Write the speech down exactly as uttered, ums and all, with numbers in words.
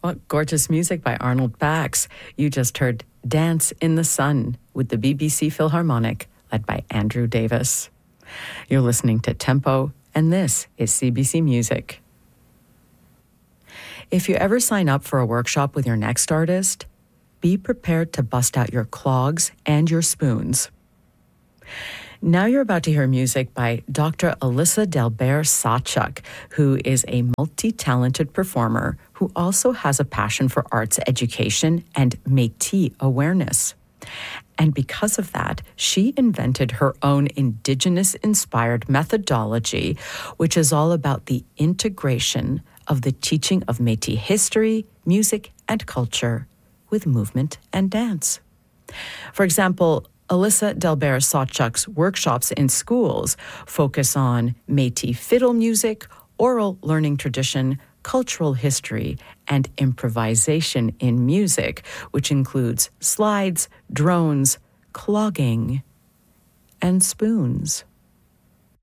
What gorgeous music by Arnold Bax. You just heard Dance in the Sun with the B B C Philharmonic, led by Andrew Davis. You're listening to Tempo, and this is C B C Music. If you ever sign up for a workshop with your next artist, be prepared to bust out your clogs and your spoons. Now you're about to hear music by Doctor Alyssa Delbert-Sawchuk, who is a multi-talented performer who also has a passion for arts education and Métis awareness. And because of that, she invented her own Indigenous-inspired methodology, which is all about the integration of the teaching of Métis history, music, and culture with movement and dance. For example, Alyssa Delbert-Sawchuk's workshops in schools focus on Métis fiddle music, oral learning tradition, cultural history, and improvisation in music, which includes slides, drones, clogging, and spoons.